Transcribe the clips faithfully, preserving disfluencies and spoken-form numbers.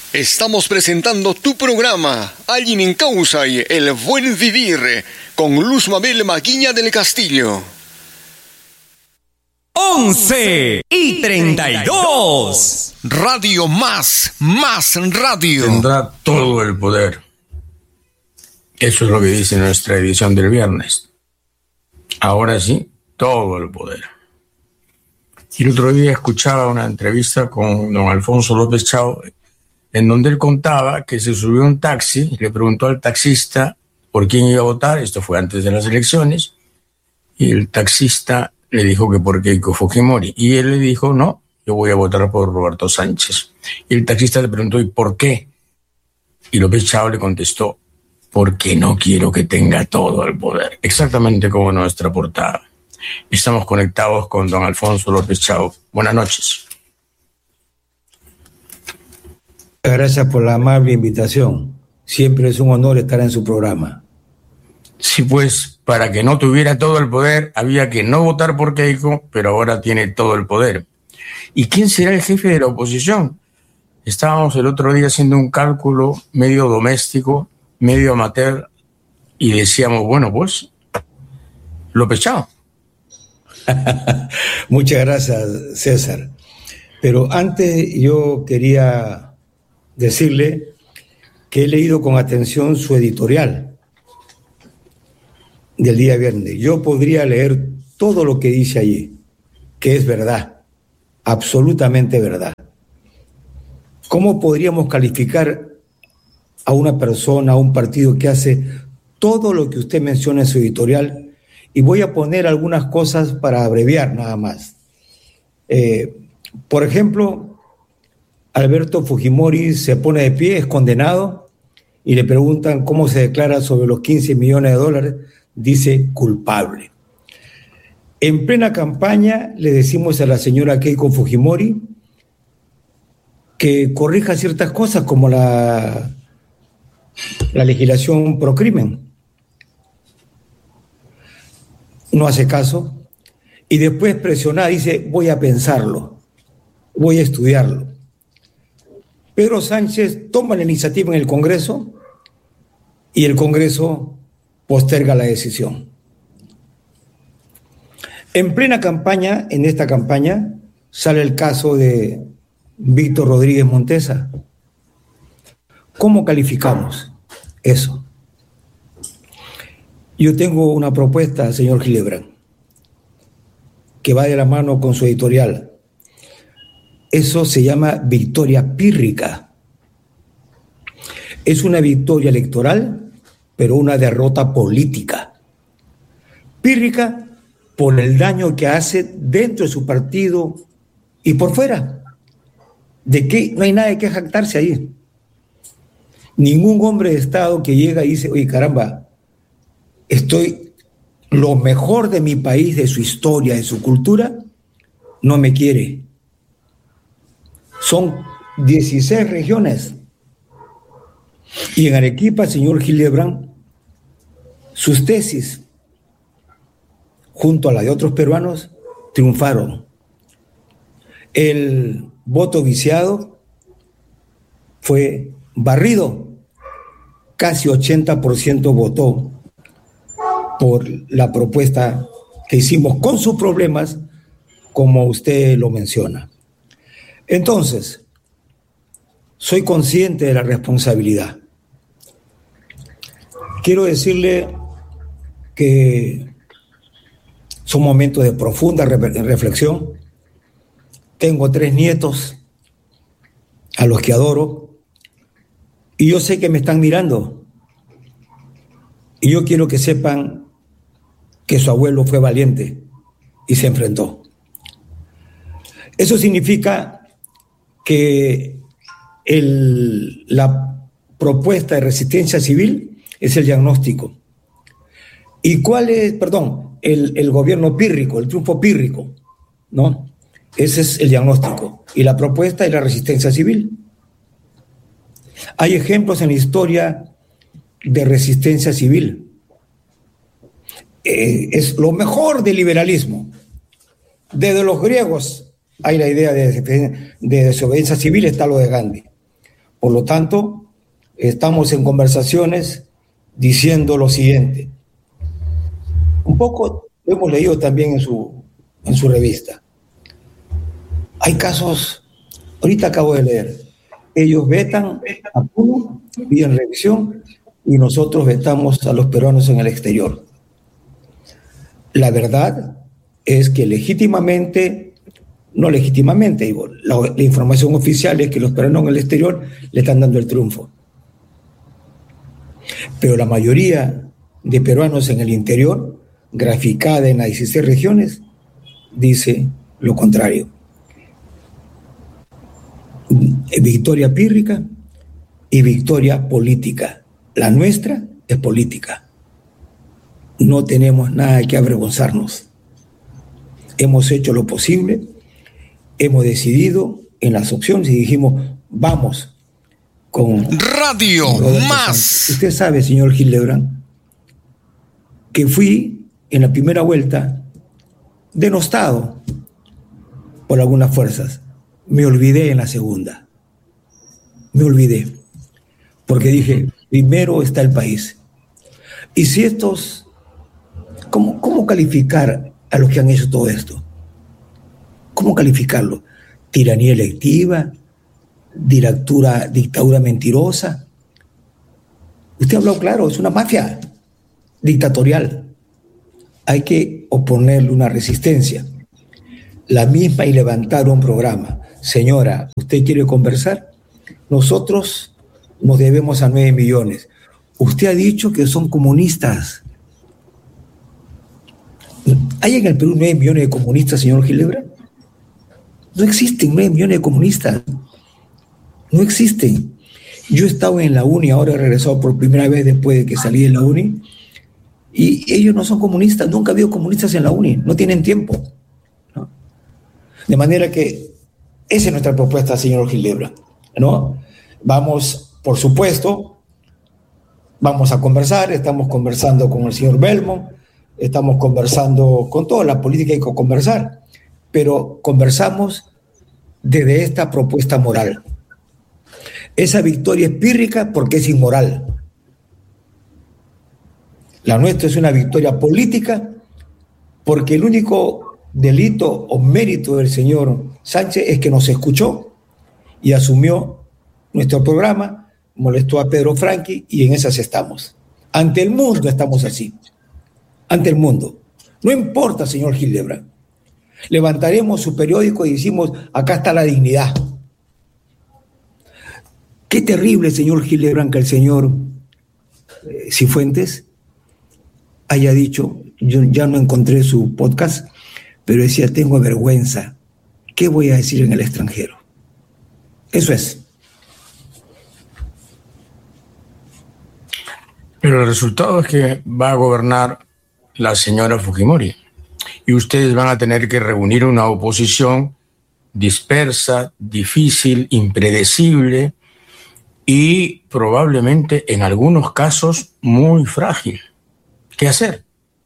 Estamos presentando tu programa, Alguien en Causa y El Buen Vivir, con Luz Mabel Maguiña del Castillo. once y treinta y dos. Radio Más, Más Radio. Tendrá todo el poder. Eso es lo que dice nuestra edición del viernes. Ahora sí, todo el poder. Y el otro día escuchaba una entrevista con don Alfonso López Chao, en donde él contaba que se subió a un taxi y le preguntó al taxista por quién iba a votar. Esto fue antes de las elecciones. Y el taxista le dijo que por Keiko Fujimori. Y él le dijo, no, yo voy a votar por Roberto Sánchez. Y el taxista le preguntó, ¿y por qué? Y López Chao le contestó, porque no quiero que tenga todo el poder. Exactamente como nuestra portada. Estamos conectados con don Alfonso López Chao. Buenas noches. Gracias por la amable invitación. Siempre es un honor estar en su programa. Sí, pues, para que no tuviera todo el poder, había que no votar por Keiko, pero ahora tiene todo el poder. ¿Y quién será el jefe de la oposición? Estábamos el otro día haciendo un cálculo medio doméstico, medio amateur, y decíamos, bueno, pues, López Chao. Muchas gracias, César. Pero antes yo quería decirle que he leído con atención su editorial del día viernes. Yo podría leer todo lo que dice allí, que es verdad, absolutamente verdad. ¿Cómo podríamos calificar a una persona, a un partido que hace todo lo que usted menciona en su editorial? Y voy a poner algunas cosas para abreviar nada más. Eh, por ejemplo, Alberto Fujimori se pone de pie, es condenado, y le preguntan cómo se declara sobre los quince millones de dólares. Dice culpable. En plena campaña le decimos a la señora Keiko Fujimori que corrija ciertas cosas como la, la legislación pro crimen. No hace caso. Y después presionada dice, voy a pensarlo, voy a estudiarlo. Pedro Sánchez toma la iniciativa en el Congreso y el Congreso posterga la decisión. En plena campaña, en esta campaña, sale el caso de Víctor Rodríguez Montesa. ¿Cómo calificamos eso? Yo tengo una propuesta, señor Gillibrand, que va de la mano con su editorial. Eso se llama victoria pírrica. Es una victoria electoral, pero una derrota política. Pírrica por el daño que hace dentro de su partido y por fuera. De que no hay nada que jactarse ahí. Ningún hombre de Estado que llega y dice, oye, caramba, estoy lo mejor de mi país, de su historia, de su cultura, no me quiere. Son dieciséis regiones. Y en Arequipa, señor Gillibrand, sus tesis, junto a la de otros peruanos, triunfaron. El voto viciado fue barrido. Casi ochenta por ciento votó por la propuesta que hicimos con sus problemas, como usted lo menciona. Entonces, soy consciente de la responsabilidad. Quiero decirle que son momentos de profunda reflexión. Tengo tres nietos a los que adoro y yo sé que me están mirando. Y yo quiero que sepan que su abuelo fue valiente y se enfrentó. Eso significa que el, la propuesta de resistencia civil es el diagnóstico. ¿Y cuál es, perdón, el, el gobierno pírrico, el triunfo pírrico? ¿No? Ese es el diagnóstico. Y la propuesta es la resistencia civil. Hay ejemplos en la historia de resistencia civil. Eh, es lo mejor del liberalismo. Desde los griegos hay la idea de, de desobediencia civil, está lo de Gandhi. Por lo tanto, estamos en conversaciones diciendo lo siguiente. Un poco lo hemos leído también en su, en su revista. Hay casos, ahorita acabo de leer, ellos vetan a Puno, piden revisión, y nosotros vetamos a los peruanos en el exterior. La verdad es que legítimamente, no legítimamente, digo, la, la información oficial es que los peruanos en el exterior le están dando el triunfo. Pero la mayoría de peruanos en el interior, graficada en las dieciséis regiones, dice lo contrario. Victoria pírrica y victoria política. La nuestra es política. No tenemos nada que avergonzarnos. Hemos hecho lo posible, hemos decidido en las opciones y dijimos, vamos con Radio Rodolfo Más. Sánchez. Usted sabe, señor Gildebrand, que fui en la primera vuelta denostado por algunas fuerzas. Me olvidé en la segunda. Me olvidé. Porque dije, primero está el país. Y si estos, ¿cómo, cómo calificar a los que han hecho todo esto? ¿Cómo calificarlo? ¿Tiranía electiva? ¿Dictadura, dictadura mentirosa? Usted ha hablado claro, es una mafia dictatorial. Hay que oponerle una resistencia. La misma y levantar un programa. Señora, ¿usted quiere conversar? Nosotros nos debemos a nueve millones. Usted ha dicho que son comunistas. ¿Hay en el Perú nueve millones de comunistas, señor Gildebrand? No existen nueve millones de comunistas. No existen. Yo he estado en la uni, ahora he regresado por primera vez después de que salí de la uni, y ellos no son comunistas. Nunca ha habido comunistas en la uni. No tienen tiempo, ¿no? De manera que esa es nuestra propuesta, señor Gildebrand, ¿no? Vamos, por supuesto, vamos a conversar. Estamos conversando con el señor Belmont, estamos conversando con toda la política, hay que conversar, pero conversamos desde esta propuesta moral. Esa victoria es pírrica porque es inmoral. La nuestra es una victoria política porque el único delito o mérito del señor Sánchez es que nos escuchó y asumió nuestro programa, molestó a Pedro Franqui y en esas estamos. Ante el mundo estamos así. Ante el mundo. No importa, señor Gildebrand. Levantaremos su periódico y decimos, acá está la dignidad. Qué terrible, señor Gildebrand, que el señor eh, Cifuentes haya dicho, yo ya no encontré su podcast, pero decía, tengo vergüenza. ¿Qué voy a decir en el extranjero? Eso es. Pero el resultado es que va a gobernar la señora Fujimori y ustedes van a tener que reunir una oposición dispersa, difícil, impredecible y probablemente en algunos casos muy frágil. ¿Qué hacer?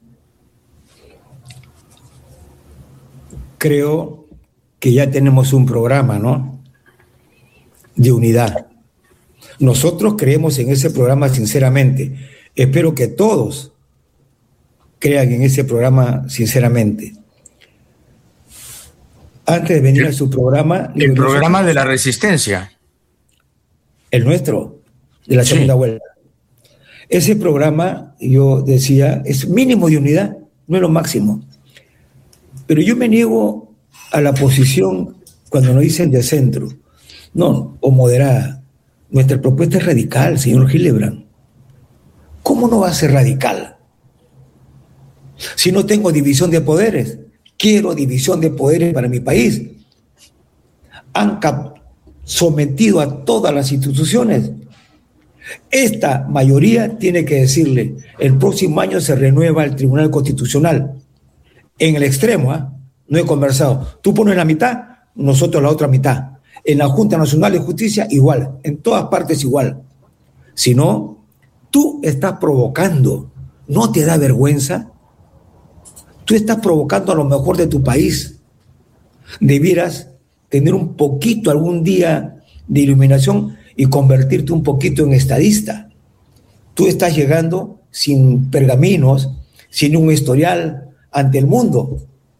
Creo que ya tenemos un programa, ¿no?, de unidad. Nosotros creemos en ese programa sinceramente. Espero que todos crean en ese programa sinceramente. Antes de venir a su programa... El programa nosotros, de la resistencia. El nuestro, de la segunda sí. vuelta. Ese programa, yo decía, es mínimo de unidad, no es lo máximo. Pero yo me niego a la posición cuando nos dicen de centro, no, o moderada. Nuestra propuesta es radical, señor Gildebrand. ¿Cómo no va a ser radical? Si no tengo división de poderes, quiero división de poderes para mi país. Han sometido a todas las instituciones. Esta mayoría tiene que decirle, el próximo año se renueva el Tribunal Constitucional. En el extremo, ¿eh? No he conversado. Tú pones la mitad, nosotros la otra mitad. En la Junta Nacional de Justicia, igual. En todas partes, igual. Si no, tú estás provocando. ¿No te da vergüenza? Tú estás provocando a lo mejor de tu país. Debieras tener un poquito algún día de iluminación y convertirte un poquito en estadista. Tú estás llegando sin pergaminos, sin un historial ante el mundo.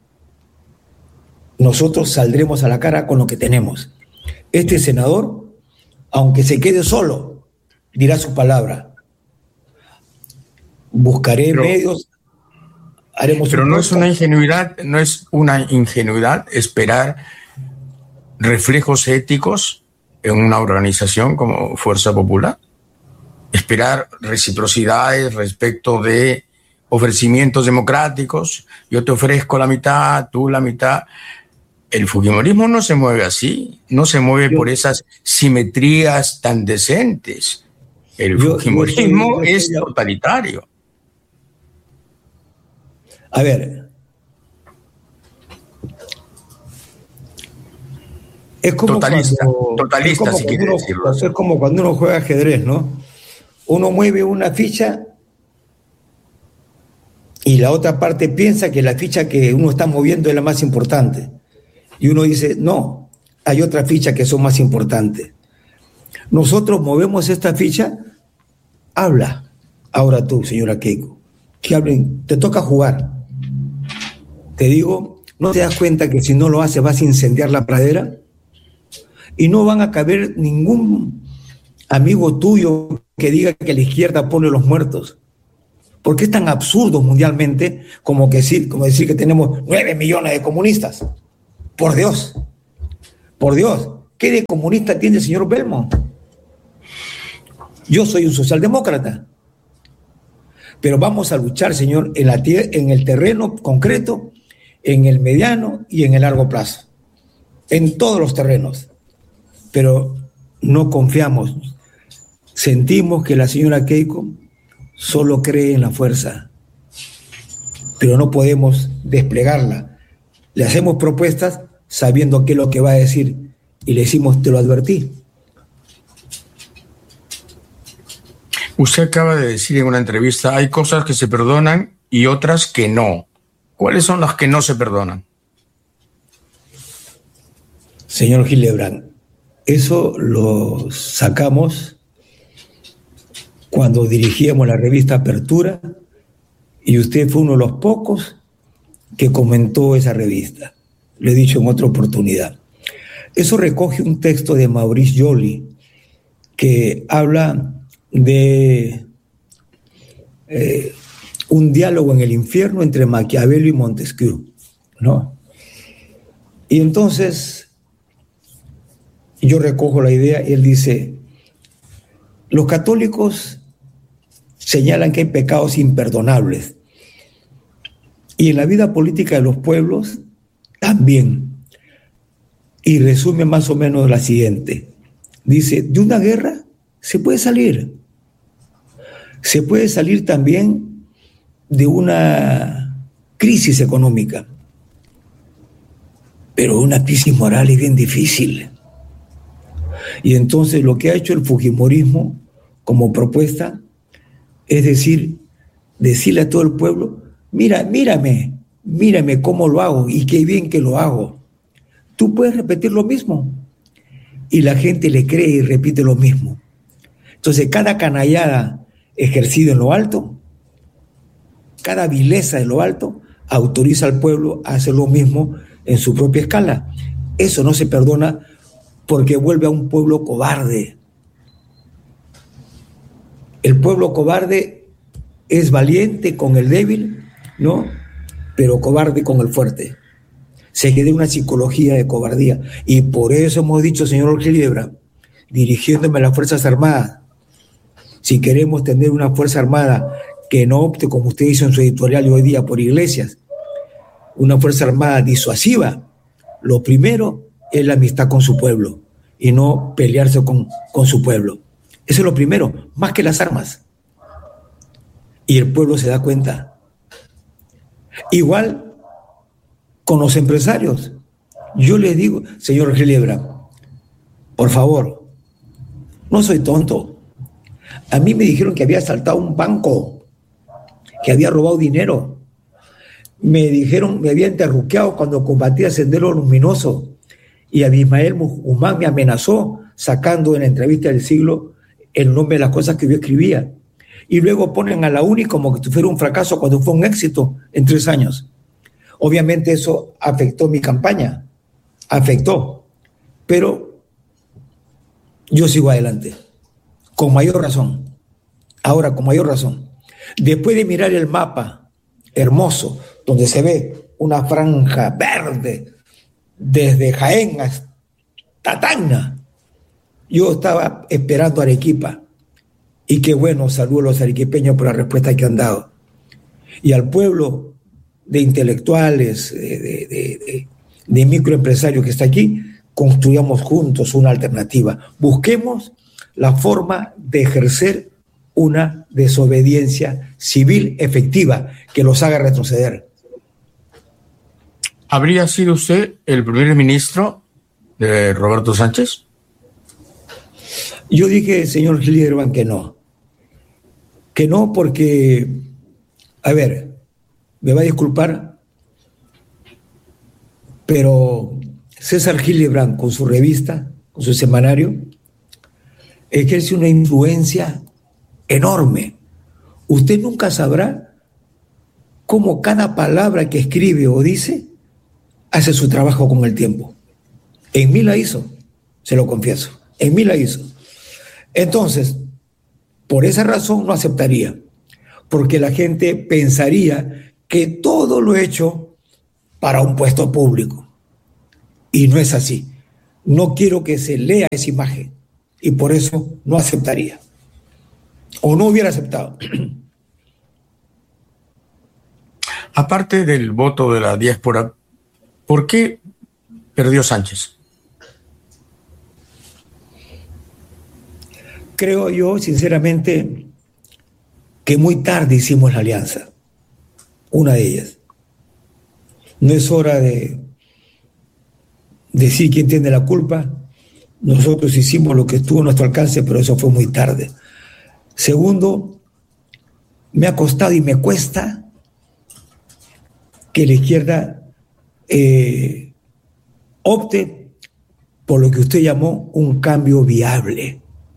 Nosotros saldremos a la cara con lo que tenemos. Este senador, aunque se quede solo, dirá su palabra. Buscaré pero, medios, haremos pero un no es una ingenuidad, no es una ingenuidad esperar reflejos éticos en una organización como Fuerza Popular, esperar reciprocidades respecto de ofrecimientos democráticos. Yo te ofrezco la mitad, tú la mitad. El fujimorismo no se mueve así, no se mueve yo, por esas simetrías tan decentes. El yo, fujimorismo yo, yo, yo, es totalitario. A ver, es como totalista, cuando, totalista, es como si quiere uno, decirlo. Es como cuando uno juega ajedrez, ¿no? Uno mueve una ficha y la otra parte piensa que la ficha que uno está moviendo es la más importante. Y uno dice, no, hay otras fichas que son más importantes. Nosotros movemos esta ficha, habla. Ahora tú, señora Keiko, que hablen, te toca jugar. Te digo, ¿no te das cuenta que si no lo haces vas a incendiar la pradera? Y no van a caber ningún amigo tuyo que diga que la izquierda pone los muertos. Porque es tan absurdo mundialmente como, que decir, como decir que tenemos nueve millones de comunistas. Por Dios, por Dios, ¿qué de comunista tiene el señor Belmont? Yo soy un socialdemócrata. Pero vamos a luchar, señor, en, la, en el terreno concreto, en el mediano y en el largo plazo. En todos los terrenos. Pero no confiamos. Sentimos que la señora Keiko solo cree en la fuerza, pero no podemos desplegarla. Le hacemos propuestas sabiendo qué es lo que va a decir y le decimos, te lo advertí. Usted acaba de decir en una entrevista, hay cosas que se perdonan y otras que no. ¿Cuáles son las que no se perdonan? Señor Gillibrand, eso lo sacamos cuando dirigíamos la revista Apertura y usted fue uno de los pocos que comentó esa revista. Lo he dicho en otra oportunidad. Eso recoge un texto de Maurice Joly que habla de eh, un diálogo en el infierno entre Maquiavelo y Montesquieu, ¿no? Y entonces yo recojo la idea y él dice, los católicos señalan que hay pecados imperdonables y en la vida política de los pueblos también. Y resume más o menos la siguiente. Dice, de una guerra se puede salir. Se puede salir también de una crisis económica. Pero una crisis moral es bien difícil. Y entonces lo que ha hecho el fujimorismo como propuesta es decir, decirle a todo el pueblo, mira, mírame, mírame cómo lo hago y qué bien que lo hago. Tú puedes repetir lo mismo. Y la gente le cree y repite lo mismo. Entonces, cada canallada ejercida en lo alto, cada vileza en lo alto, autoriza al pueblo a hacer lo mismo en su propia escala. Eso no se perdona porque vuelve a un pueblo cobarde. El pueblo cobarde es valiente con el débil, ¿no? Pero cobarde con el fuerte. Se queda una psicología de cobardía. Y por eso hemos dicho, señor Gillibrand, dirigiéndome a las Fuerzas Armadas, si queremos tener una Fuerza Armada que no opte, como usted hizo en su editorial hoy día, por iglesias, una Fuerza Armada disuasiva, lo primero es la amistad con su pueblo y no pelearse con, con su pueblo. Eso es lo primero, más que las armas. Y el pueblo se da cuenta. Igual con los empresarios. Yo les digo, señor Gillibrand, por favor, no soy tonto. A mí me dijeron que había asaltado un banco, que había robado dinero. Me dijeron, me habían terruqueado cuando combatía Sendero Luminoso. Y Abimael Guzmán me amenazó sacando en la entrevista del siglo el nombre de las cosas que yo escribía. Y luego ponen a la U N I como que fuera un fracaso cuando fue un éxito en tres años. Obviamente eso afectó mi campaña, afectó, pero yo sigo adelante, con mayor razón. Ahora, con mayor razón. Después de mirar el mapa hermoso, donde se ve una franja verde desde Jaén hasta Tacna, yo estaba esperando a Arequipa. Y qué bueno, saludo a los arequipeños por la respuesta que han dado. Y al pueblo de intelectuales, de, de, de, de microempresarios que está aquí, construyamos juntos una alternativa. Busquemos la forma de ejercer una desobediencia civil efectiva que los haga retroceder. ¿Habría sido usted el primer ministro de Roberto Sánchez? Yo dije, señor Hildebrand, que no. Que no porque, a ver, me va a disculpar, pero César Hildebrand con su revista, con su semanario, ejerce una influencia enorme. Usted nunca sabrá cómo cada palabra que escribe o dice hace su trabajo con el tiempo. En mí la hizo, se lo confieso, en mí la hizo. Entonces, por esa razón no aceptaría, porque la gente pensaría que todo lo he hecho para un puesto público. Y no es así. No quiero que se lea esa imagen y por eso no aceptaría. O no hubiera aceptado. Aparte del voto de la diáspora, ¿por qué perdió Sánchez? Creo yo, sinceramente, que muy tarde hicimos la alianza. Una de ellas. No es hora de decir quién tiene la culpa. Nosotros hicimos lo que estuvo a nuestro alcance, pero eso fue muy tarde. Segundo, me ha costado y me cuesta que la izquierda eh, opte por lo que usted llamó un cambio viable.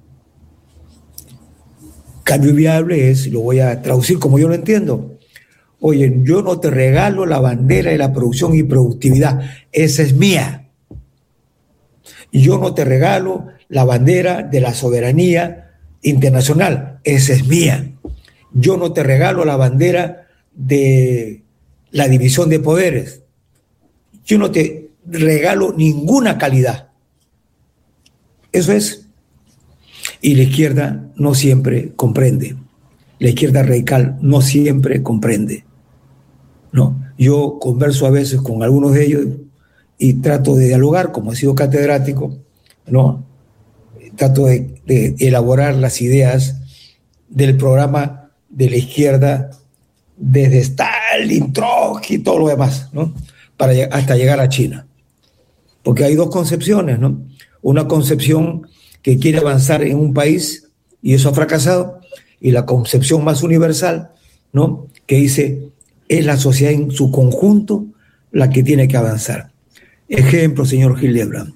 Cambio viable es, lo voy a traducir como yo lo entiendo. Oye, yo no te regalo la bandera de la producción y productividad, esa es mía. Yo no te regalo la bandera de la soberanía internacional, esa es mía. Yo no te regalo la bandera de la división de poderes. Yo no te regalo ninguna calidad. Eso es. Y la izquierda no siempre comprende. La izquierda radical no siempre comprende. ¿No? Yo converso a veces con algunos de ellos y trato de dialogar, como he sido catedrático, ¿no? Trato de, de elaborar las ideas del programa de la izquierda desde Stalin, Trotsky y todo lo demás, ¿no? Para, hasta llegar a China. Porque hay dos concepciones, ¿no? Una concepción que quiere avanzar en un país y eso ha fracasado, y la concepción más universal, ¿no? Que dice, es la sociedad en su conjunto la que tiene que avanzar. Ejemplo, señor Hildebrand.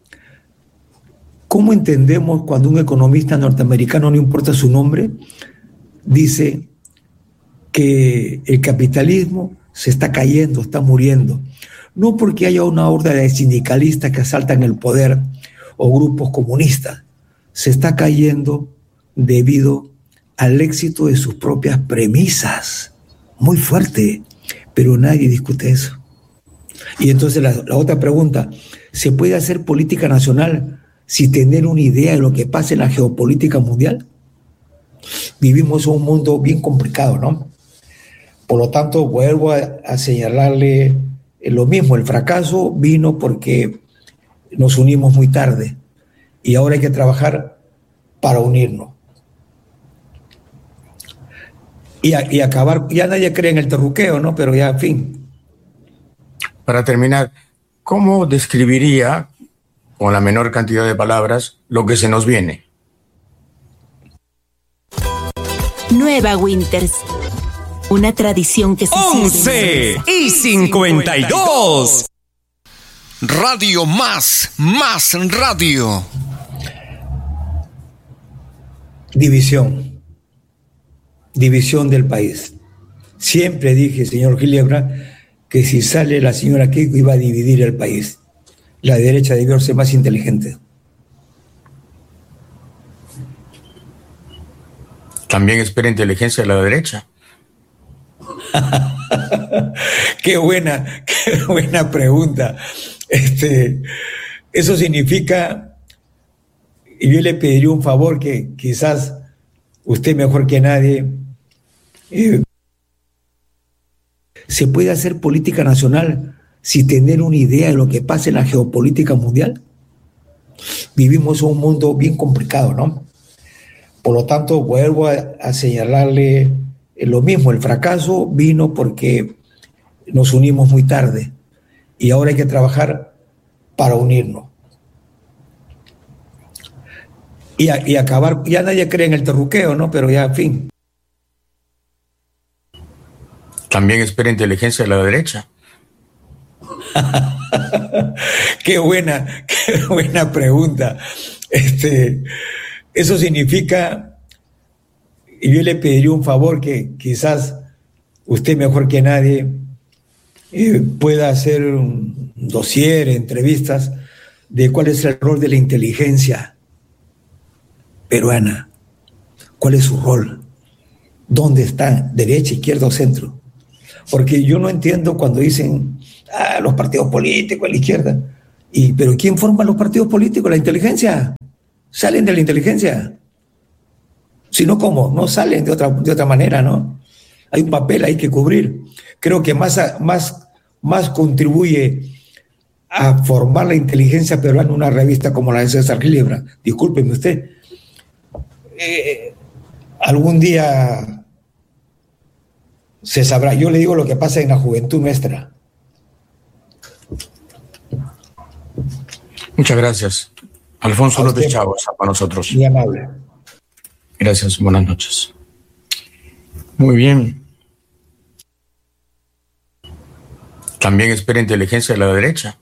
¿Cómo entendemos cuando un economista norteamericano, no importa su nombre, dice que el capitalismo se está cayendo, está muriendo? No porque haya una horda de sindicalistas que asaltan el poder o grupos comunistas, se está cayendo debido al éxito de sus propias premisas. Muy fuerte, pero nadie discute eso. Y entonces la, la otra pregunta, ¿se puede hacer política nacional sin tener una idea de lo que pasa en la geopolítica mundial? Vivimos en un mundo bien complicado, ¿no? Por lo tanto, vuelvo a, a señalarle lo mismo, el fracaso vino porque nos unimos muy tarde y ahora hay que trabajar para unirnos. Y, a, y acabar, ya nadie cree en el terruqueo, ¿no? Pero ya, en fin. Para terminar, ¿cómo describiría, con la menor cantidad de palabras, lo que se nos viene? Nueva Winters. Una tradición que se once y cincuenta y dos. Radio Más, Más Radio. división, división del país. Siempre dije, señor Ginebra, que si sale la señora Keiko iba a dividir el país. La derecha debió ser más inteligente. También espera inteligencia de la derecha. Qué buena, qué buena pregunta. Este, eso significa, y yo le pediría un favor que quizás usted mejor que nadie, eh, ¿se puede hacer política nacional sin tener una idea de lo que pasa en la geopolítica mundial? Vivimos en un mundo bien complicado, ¿no? Por lo tanto, vuelvo a, a señalarle lo mismo, el fracaso vino porque nos unimos muy tarde y ahora hay que trabajar para unirnos. Y, a, y acabar, ya nadie cree en el terruqueo, ¿no? Pero ya, en fin. También espera inteligencia de la derecha. Qué buena, qué buena pregunta. Este, eso significa, y yo le pediría un favor que quizás usted mejor que nadie eh, pueda hacer un dossier, entrevistas de cuál es el rol de la inteligencia peruana, cuál es su rol, dónde está, derecha, izquierda o centro. Porque yo no entiendo cuando dicen, ah, los partidos políticos, la izquierda. Y, ¿pero quién forma los partidos políticos? La inteligencia. Salen de la inteligencia. Si no, ¿cómo? No salen de otra, de otra manera, ¿no? Hay un papel ahí que cubrir. Creo que más, más, más contribuye a formar la inteligencia peruana una revista como la de César Ginebra. Discúlpeme usted. Eh, algún día se sabrá. Yo le digo lo que pasa en la juventud nuestra. Muchas gracias. Alfonso López Chávez, para nosotros. Muy amable. Gracias, buenas noches. Muy bien. También espera inteligencia de la derecha.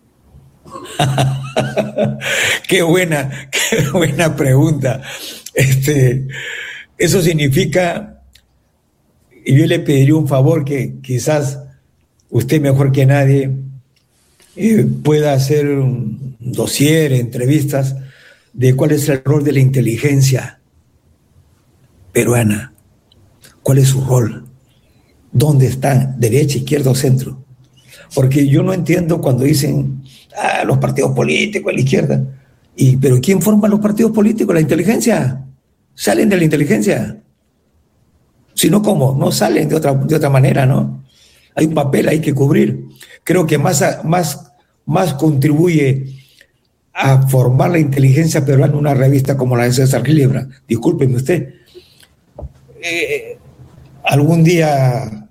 Qué buena, qué buena pregunta. Este, eso significa, y yo le pediría un favor que quizás usted mejor que nadie eh, pueda hacer un dossier, entrevistas de cuál es el rol de la inteligencia peruana, cuál es su rol, dónde está, derecha, izquierda o centro. Porque yo no entiendo cuando dicen, ah, los partidos políticos, la izquierda. Y, ¿pero quién forma los partidos políticos? La inteligencia. Salen de la inteligencia. Si no, ¿cómo? No salen de otra, de otra manera, ¿no? Hay un papel ahí que cubrir. Creo que más, más, más contribuye a formar la inteligencia peruana una revista como la de César Ginebra. Discúlpeme usted. Eh, algún día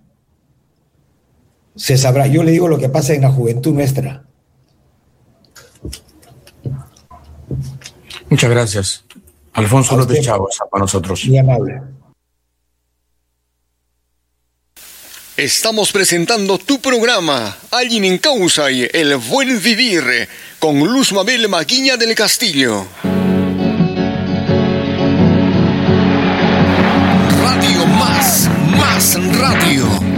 se sabrá. Yo le digo lo que pasa en la juventud nuestra. Muchas gracias. Alfonso López Chávez, para nosotros. Muy amable. Estamos presentando tu programa, Alguien en Causa y El Buen Vivir, con Luz Mabel Maguiña del Castillo. Radio Más, Más Radio.